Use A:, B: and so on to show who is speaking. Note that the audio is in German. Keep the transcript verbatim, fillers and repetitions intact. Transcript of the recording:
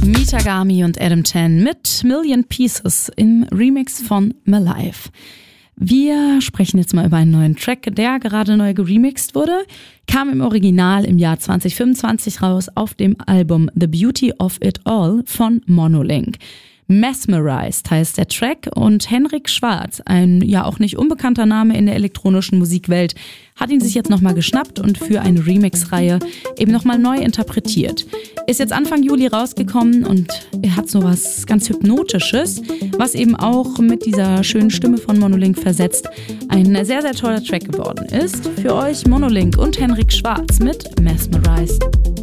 A: Mitagami und Adam Ten mit Million Pieces im Remix von Malive. Wir sprechen jetzt mal über einen neuen Track, der gerade neu geremixed wurde. Kam im Original im Jahr zwanzig fünfundzwanzig raus auf dem Album The Beauty of It All von Monolink. Mesmerized heißt der Track und Henrik Schwarz, ein ja auch nicht unbekannter Name in der elektronischen Musikwelt, hat ihn sich jetzt nochmal geschnappt und für eine Remix-Reihe eben nochmal neu interpretiert. Ist jetzt Anfang Juli rausgekommen und er hat so was ganz Hypnotisches, was eben auch mit dieser schönen Stimme von Monolink versetzt ein sehr, sehr toller Track geworden ist. Für euch Monolink und Henrik Schwarz mit Mesmerized.